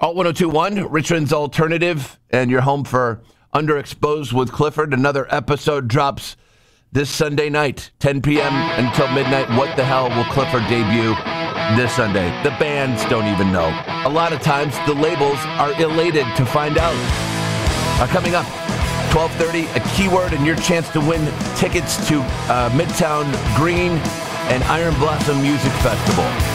Alt 1021, Richmond's Alternative, and you're home for Underexposed with Clifford. Another episode drops this Sunday night, 10 p.m. until midnight. What the hell will Clifford debut this Sunday? The bands don't even know. A lot of times, the labels are elated to find out. Coming up, 12:30, a keyword and your chance to win tickets to Midtown Green and Iron Blossom Music Festival.